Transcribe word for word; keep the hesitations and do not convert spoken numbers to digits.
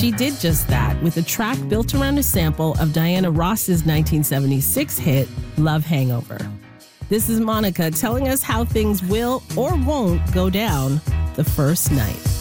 she did just that with a track built around a sample of Diana Ross's nineteen seventy-six hit, Love Hangover. This is Monica telling us how things will or won't go down the first night.